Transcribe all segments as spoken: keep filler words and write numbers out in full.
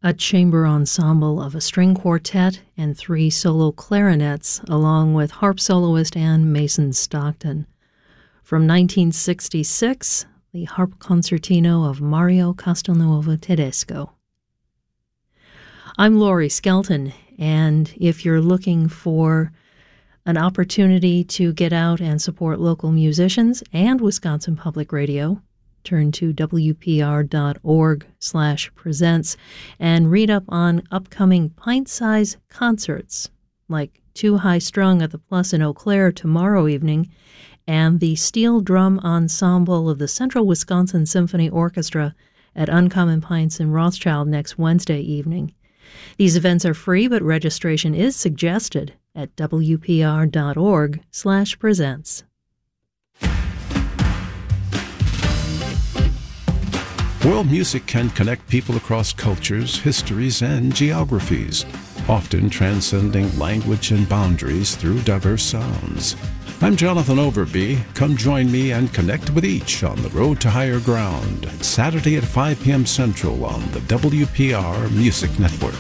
a chamber ensemble of a string quartet and three solo clarinets, along with harp soloist Anne Mason Stockton. From nineteen sixty-six, the harp concertino of Mario Castelnuovo Tedesco. I'm Laurie Skelton, and if you're looking for an opportunity to get out and support local musicians and Wisconsin Public Radio, turn to W P R dot org slash presents and read up on upcoming pint-size concerts like Too High Strung at the Plus in Eau Claire tomorrow evening and the Steel Drum Ensemble of the Central Wisconsin Symphony Orchestra at Uncommon Pints in Rothschild next Wednesday evening. These events are free, but registration is suggested at W P R dot org slash presents. World music can connect people across cultures, histories, and geographies, often transcending language and boundaries through diverse sounds. I'm Jonathan Overby. Come join me and connect with each on the Road to Higher Ground, Saturday at five p.m. Central on the W P R Music Network.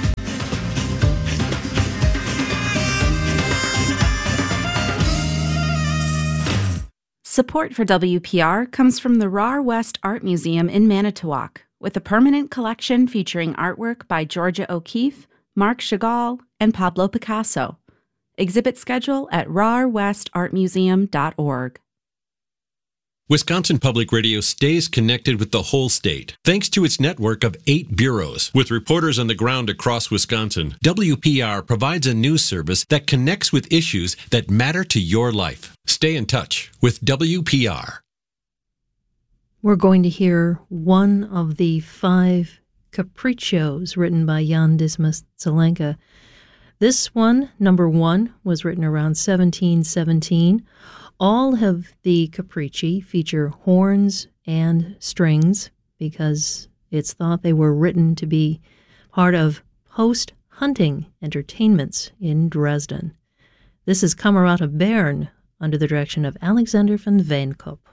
Support for W P R comes from the R A R West Art Museum in Manitowoc, with a permanent collection featuring artwork by Georgia O'Keeffe, Marc Chagall, and Pablo Picasso. Exhibit schedule at R A R west art museum dot org. Wisconsin Public Radio stays connected with the whole state thanks to its network of eight bureaus. With reporters on the ground across Wisconsin, W P R provides a news service that connects with issues that matter to your life. Stay in touch with W P R. We're going to hear one of the five capriccios written by Jan Dismas Zelenka. This one, number one, was written around seventeen seventeen. All of the capricci feature horns and strings because it's thought they were written to be part of post-hunting entertainments in Dresden. This is Kamerad of Bern under the direction of Alexander von Weynkop.